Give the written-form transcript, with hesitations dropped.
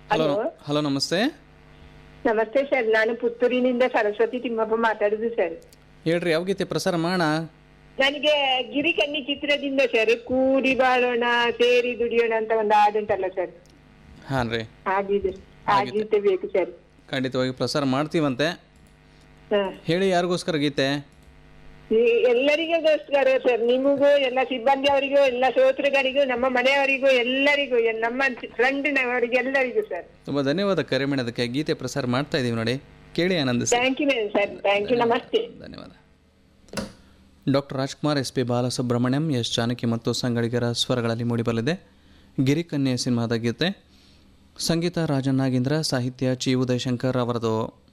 Hello hello hello ನಮಸ್ತೆ. ನಮಸ್ತೆ sir, ನಾನು ಪುತ್ತೂರಿನಿಂದ ಸರಸ್ವತಿ ತಿಮ್ಮಪ್ಪ ಮಾತಾಡುದು ಸರ್. ಹೇಳ್ರಿ, ಯಾವ ಗೀತೆ ಪ್ರಸಾರ ಮಾಡೋಣ? ನನಗೆ ಗಿರಿಕನ್ನಿ ಚಿತ್ರದಿಂದ ಸರ್, ಕೂಡಿ ಬಾಳೋಣ ಸೇರಿ ದುಡಿಯೋಣ ಅಂತ ಒಂದು ಹಾಡುಂಟಲ್ಲ ಸರ್, ಹಾಂ ರೀ, ಆಗಿದೆ ಆ ಗೀತೆ ಬೇಕು ಸರ್. ಖಂಡಿತವಾಗಿ ಪ್ರಸಾರ ಮಾಡ್ತೀವಂತೆ. ಹ. ಹೇಳಿ, ಯಾರಿಗೋಸ್ಕರ ಗೀತೆ? ಎಲ್ಲರಿಗೋಸ್ಕರ ಸರ್, ನಿಮಗೂ ಎಲ್ಲ ಸಿಬ್ಬಂದಿ ಅವರಿಗೂ ಎಲ್ಲ ಶ್ರೋತೃಗಳಿಗೂ ನಮ್ಮ ಮನೆಯವರಿಗೂ ಎಲ್ಲರಿಗೂ ನಮ್ಮ ಫ್ರೆಂಡ್ನವರಿಗೆ ಎಲ್ಲರಿಗೂ ಸರ್. ತುಂಬ ಧನ್ಯವಾದ ಕರೆ ಮಾಡೋದಕ್ಕೆ. ಗೀತೆ ಪ್ರಸಾರ ಮಾಡ್ತಾ ಇದ್ದೀವಿ ನೋಡಿ, ಕೇಳಿ ಆನಂದಿಸಿ. Thank you sir, thank you, ನಮಸ್ತೆ. ಧನ್ಯವಾದ. Doctor Rajkumar, S P Balasubrahmanyam, S Janaki ಮತ್ತು ಸಂಗಡಿಗರ ಸ್ವರಗಳಲ್ಲಿ ಮೂಡಿಬರಲಿದೆ ಗಿರಿಕನ್ಯೆ ಸಿನಿಮಾದ ಗೀತೆ. ಸಂಗೀತ ರಾಜನ್ ನಾಗೇಂದ್ರ, ಸಾಹಿತ್ಯ ಚಿ ಉದಯಶಂಕರ್ ಅವರದು.